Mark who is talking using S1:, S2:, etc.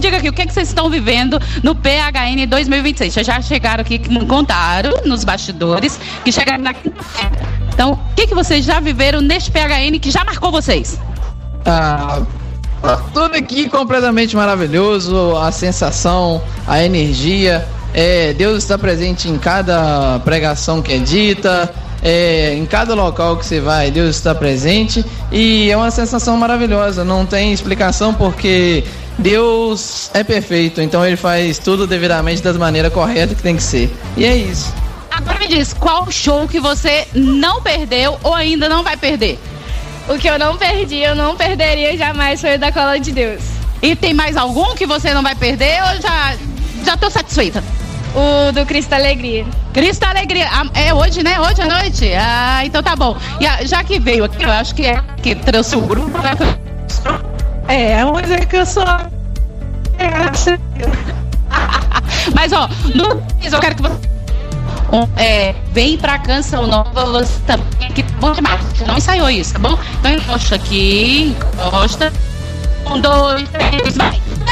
S1: diga aqui, o que vocês estão vivendo no PHN 2026? Vocês já chegaram aqui, me contaram nos bastidores, que chegaram na quinta-feira. Então, o que vocês já viveram neste PHN que já marcou vocês?
S2: Tudo aqui completamente maravilhoso, a sensação, a energia. Deus está presente em cada pregação que é dita, em cada local que você vai, Deus está presente, e é uma sensação maravilhosa, não tem explicação porque Deus é perfeito, então Ele faz tudo devidamente da maneira correta que tem que ser, e é isso.
S1: Agora me diz, qual show que você não perdeu ou ainda não vai perder?
S3: O que eu não perdi, eu não perderia jamais, foi o da Cola de Deus.
S1: E tem mais algum que você não vai perder ou já tô satisfeita?
S3: O do Cristo da Alegria.
S1: Cristo da Alegria. É hoje, né? Hoje à noite? Então tá bom. E já que veio aqui, eu acho que é que trouxe o grupo, né? Mas é que eu sou... Mas, ó, eu quero que você... vem pra Canção Nova, você também, que tá bom demais. Você não ensaiou isso, tá bom? Então encosta aqui, encosta. 1, 2, 3, vai!